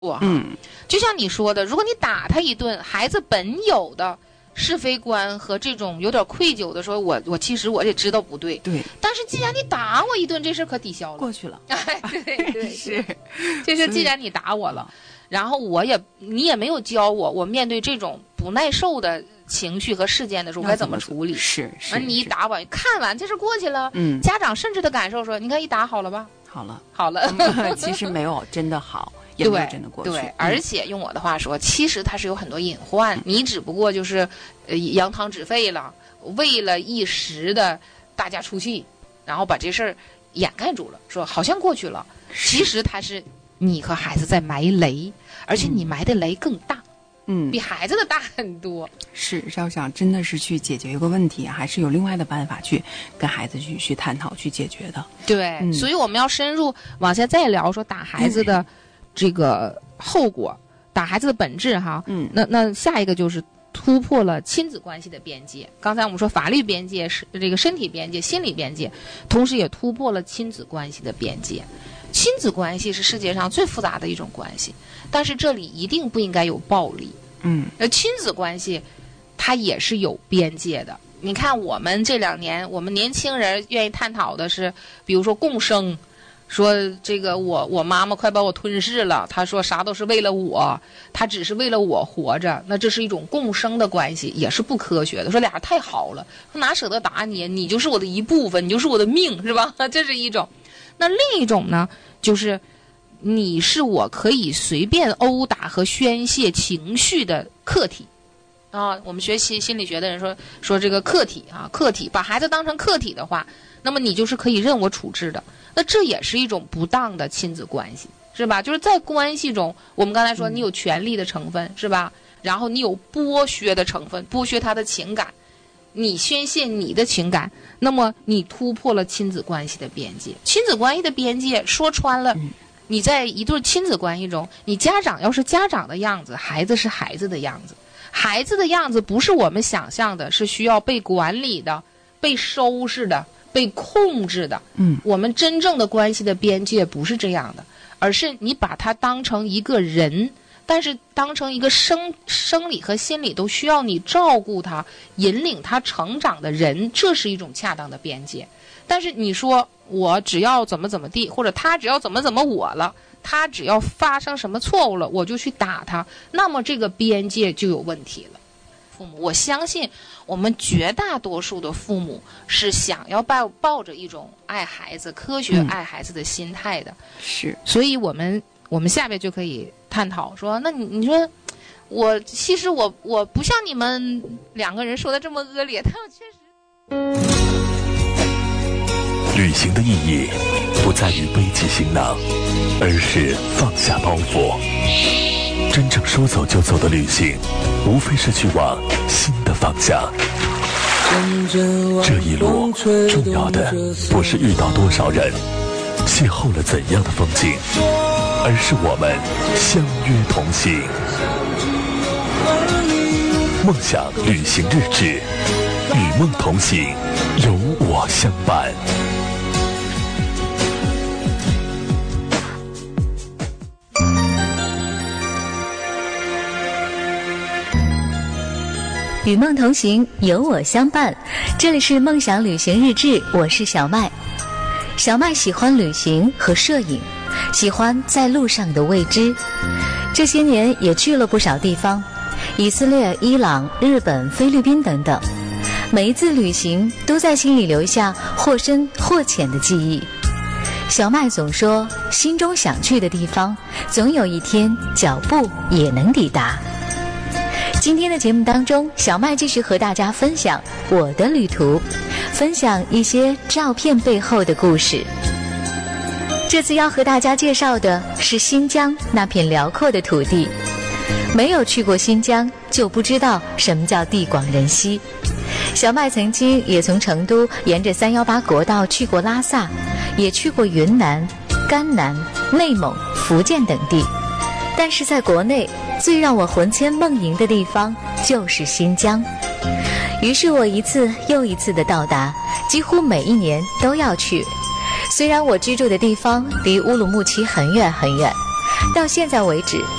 就像你说的，如果你打他一顿，孩子本有的是非观和这种有点愧疚的说，我其实我也知道不对， 对。 但是既然你打我一顿，这事可抵消了， 过去了。 哎，对， 是， 就是既然你打我了，然后你也没有教我面对这种不耐受的情绪和事件的时候该怎么处理。 是， 你一打我，看完这事过去了。家长甚至的感受说，你看一打好了吧？好了。 其实没有真的好。也没有真的过去。 对，而且用我的话说，其实它是有很多隐患，你只不过就是扬汤止沸了，为了一时的大家出气，然后把这事儿掩盖住了，说好像过去了，其实它是你和孩子在埋雷，而且你埋的雷更大，比孩子的大很多。 是，要想真的是去解决一个问题，还是有另外的办法去跟孩子去探讨去解决的。 对，所以我们要深入往下再聊说打孩子的这个后果，打孩子的本质哈。那下一个就是突破了亲子关系的边界。刚才我们说法律边界是这个身体边界、心理边界，同时也突破了亲子关系的边界。亲子关系是世界上最复杂的一种关系，但是这里一定不应该有暴力。亲子关系它也是有边界的。你看我们这2年，我们年轻人愿意探讨的是，比如说共生，说这个我妈妈快把我吞噬了，她说啥都是为了我，她只是为了我活着，那这是一种共生的关系，也是不科学的。说俩太好了，哪舍得打你，你就是我的一部分，你就是我的命，是吧？这是一种。那另一种呢，就是你是我可以随便殴打和宣泄情绪的客体啊。我们学习心理学的人说这个客体啊，客体把孩子当成客体的话，那么你就是可以任我处置的。那这也是一种不当的亲子关系，是吧？就是在关系中，我们刚才说你有权利的成分，是吧？然后你有剥削的成分，剥削他的情感，你宣泄你的情感，那么你突破了亲子关系的边界。亲子关系的边界说穿了，你在一对亲子关系中，你家长要是家长的样子，孩子是孩子的样子。孩子的样子不是我们想象的，是需要被管理的、被收拾的、被控制的。我们真正的关系的边界不是这样的，而是你把他当成一个人，但是当成一个生理和心理都需要你照顾他、引领他成长的人，这是一种恰当的边界。但是你说我只要怎么地，或者他只要怎么我了，他只要发生什么错误了，我就去打他，那么这个边界就有问题了。父母，我相信我们绝大多数的父母是想要抱着一种爱孩子、科学爱孩子的心态的。 是， 所以我们下边就可以探讨说，那你说其实我不像你们2个人说的这么恶劣，但我确实。 旅行的意义不在于背起行囊，而是放下包袱。真正说走就走的旅行，无非是去往新的方向。这一路重要的不是遇到多少人，邂逅了怎样的风景，而是我们相约同行。梦想旅行日志，与梦同行，有我相伴。 与梦同行，有我相伴。这里是梦想旅行日志，我是小麦。小麦喜欢旅行和摄影，喜欢在路上的未知。这些年也去了不少地方，以色列、伊朗、日本、菲律宾等等。每一次旅行都在心里留下或深或浅的记忆。小麦总说，心中想去的地方，总有一天脚步也能抵达。今天的节目当中，小麦继续和大家分享我的旅途，分享一些照片背后的故事。这次要和大家介绍的是新疆那片辽阔的土地。没有去过新疆，就不知道什么叫地广人稀。小麦曾经也从成都沿着318国道去过拉萨，也去过云南、甘南、内蒙、福建等地。但是在国内，最让我魂牵梦萦的地方就是新疆。于是我一次又一次的到达，几乎每一年都要去。虽然我居住的地方离乌鲁木齐很远很远， 到现在为止，